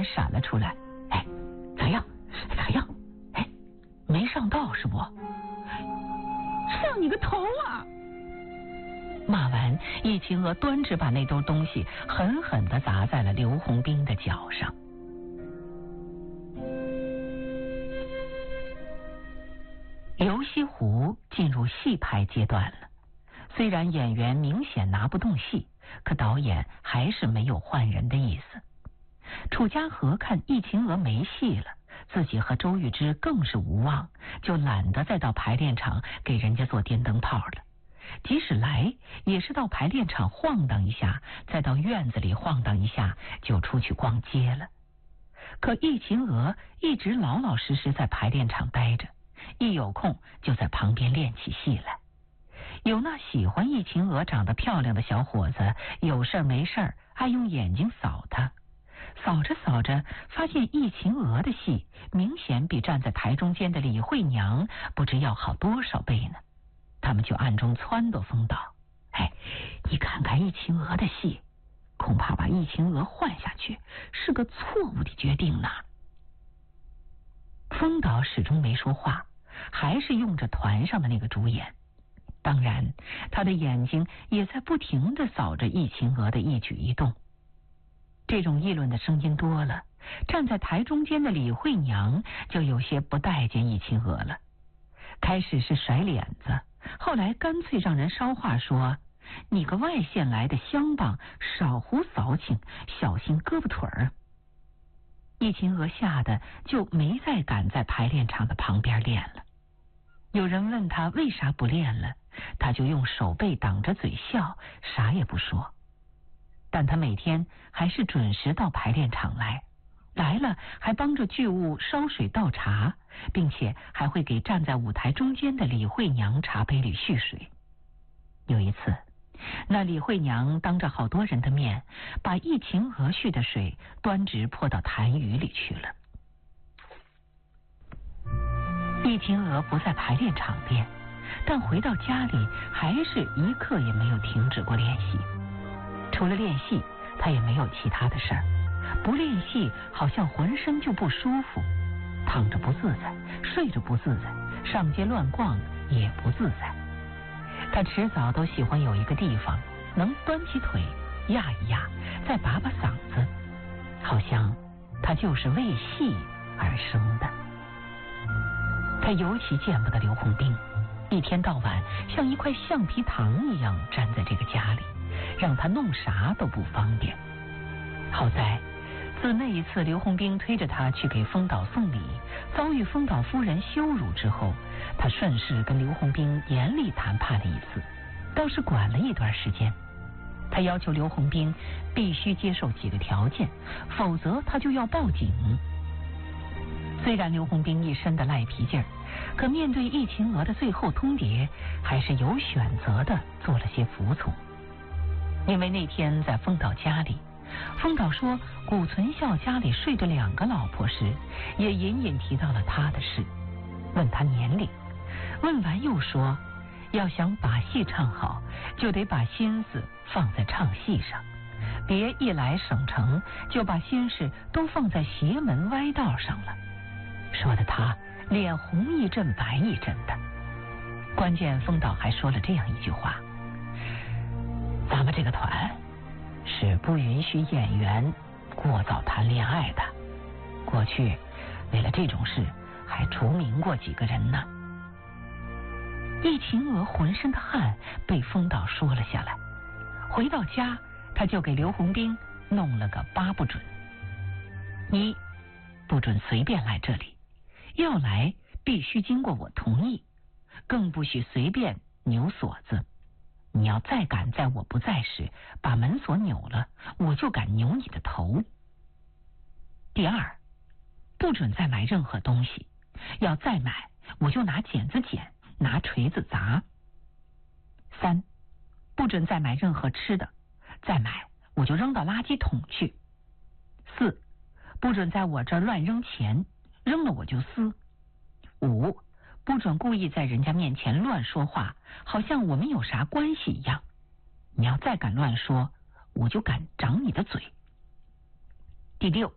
闪了出来。哎，咋样？咋样？哎，没上当是不？ 上你个头啊！ 骂完，易秦娥端着把那兜东西狠狠地砸在了刘洪兵的脚上。刘西湖进入戏拍阶段了，虽然演员明显拿不动戏，可导演还是没有换人的意思。楚家河看易秦娥没戏了，自己和周玉芝更是无望，就懒得再到排练场给人家做电灯泡了。即使来，也是到排练场晃荡一下，再到院子里晃荡一下，就出去逛街了。可易秦娥一直老老实实在排练场待着，一有空就在旁边练起戏来。有那喜欢易秦娥长得漂亮的小伙子，有事没事爱用眼睛扫她，扫着扫着，发现易秦娥的戏明显比站在台中间的李慧娘不知要好多少倍呢。他们就暗中撺掇风导，哎，你看看易秦娥的戏，恐怕把易秦娥换下去是个错误的决定呢。风导始终没说话，还是用着团上的那个主演。当然，他的眼睛也在不停地扫着易秦娥的一举一动。这种议论的声音多了，站在台中间的李慧娘就有些不待见易秦娥了。开始是甩脸子，后来干脆让人捎话说，你个外县来的乡帮，少胡扫请，小心胳膊腿儿。易秦娥吓得就没再敢在排练场的旁边练了。有人问他为啥不练了，他就用手背挡着嘴笑，啥也不说。但他每天还是准时到排练场来，来了还帮着剧务烧水倒茶，并且还会给站在舞台中间的李慧娘茶杯里续水。有一次，那李慧娘当着好多人的面，把易秦娥续的水端直泼到痰盂里去了。易秦娥不在排练场练，但回到家里还是一刻也没有停止过练习。除了练戏，她也没有其他的事儿。不练戏，好像浑身就不舒服，躺着不自在，睡着不自在，上街乱逛也不自在。她迟早都喜欢有一个地方能端起腿压一压，再拔拔嗓子，好像她就是为戏而生的。她尤其见不得刘洪兵，一天到晚像一块橡皮糖一样站在这个家里，让她弄啥都不方便。好在自那一次刘洪兵推着他去给风导送礼，遭遇风导夫人羞辱之后，他顺势跟刘洪兵严厉谈判了一次，倒是管了一段时间。他要求刘洪兵必须接受几个条件，否则他就要报警。虽然刘洪兵一身的赖皮劲儿，可面对易秦娥的最后通牒，还是有选择的做了些服从。因为那天在风导家里，风导说谷存孝家里睡着2个老婆时，也隐隐提到了他的事，问他年龄，问完又说要想把戏唱好，就得把心思放在唱戏上，别一来省城就把心事都放在邪门歪道上了，说的他脸红一阵白一阵的。关键风导还说了这样一句话，咱们这个团是不允许演员过早谈恋爱的，过去为了这种事还除名过几个人呢。易秦娥浑身的汗被风导说了下来，回到家他就给刘洪兵弄了个8不准。1，不准随便来这里，要来必须经过我同意，更不许随便扭锁子，你要再敢在我不在时把门锁扭了，我就敢扭你的头。第2，不准再买任何东西，要再买我就拿剪子剪，拿锤子砸。3，不准再买任何吃的，再买我就扔到垃圾桶去。4，不准在我这儿乱扔钱，扔了我就撕。5，不准故意在人家面前乱说话，好像我们有啥关系一样，你要再敢乱说，我就敢掌你的嘴。第6，